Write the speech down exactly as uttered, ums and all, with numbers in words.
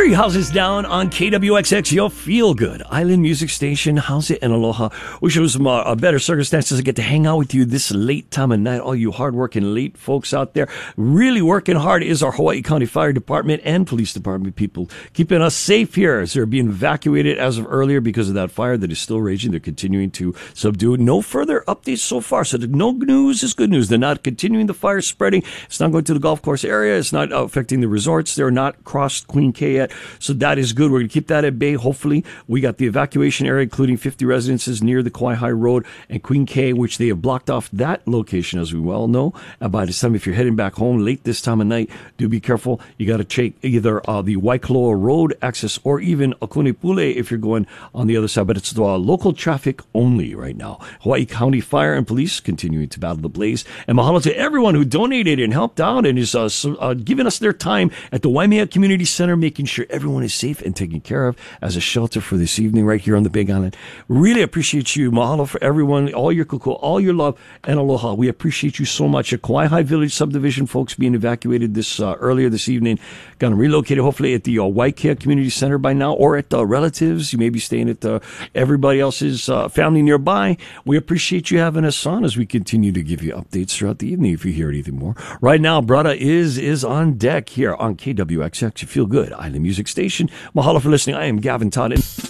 Tree houses down on K W X X, your feel good island music station. How's it and aloha? Wish it was some uh, better circumstances to get to hang out with you this late time of night. All you hardworking late folks out there, really working hard is our Hawaii County Fire Department and Police Department people, keeping us safe here as they're being evacuated as of earlier because of that fire that is still raging. They're continuing to subdue it. No further updates so far, so the no news is good news. They're not continuing the fire spreading. It's not going to the golf course area. It's not affecting the resorts. They're not crossed Queen K yet. So that is good. We're going to keep that at bay. Hopefully, we got the evacuation area, including fifty residences near the Kauai High Road and Queen K, which they have blocked off that location, as we well know. And by this time, if you're heading back home late this time of night, do be careful. You got to check either uh, the Waikoloa Road access or even Akunipule if you're going on the other side. But it's uh, local traffic only right now. Hawaii County Fire and Police continuing to battle the blaze. And mahalo to everyone who donated and helped out and is uh, so, uh, giving us their time at the Waimea Community Center, making sure everyone is safe and taken care of as a shelter for this evening right here on the Big Island. Really appreciate you. Mahalo for everyone, all your kuku, all your love, and aloha. We appreciate you so much. At Kauai High Village subdivision, folks being evacuated this uh, earlier this evening. Got them relocated, hopefully, at the uh, Waikea Community Center by now, or at uh, relatives. You may be staying at uh, everybody else's uh, family nearby. We appreciate you having us on as we continue to give you updates throughout the evening if you hear anything more. Right now, Brada is is on deck here on K W X X. You feel good. Island Music Station. Mahalo for listening. I am Gavin Todd.